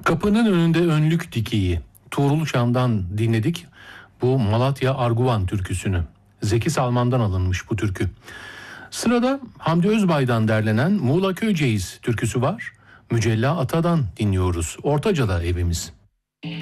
Kapının önünde önlük dikiyi. Tuğrul Şam'dan dinledik bu Malatya Arguvan türküsünü. Zeki Salman'dan alınmış bu türkü. Sırada Hamdi Özbay'dan derlenen Muğla Köyceğiz türküsü var. Mücella Ata'dan dinliyoruz. Ortaca'da evimiz.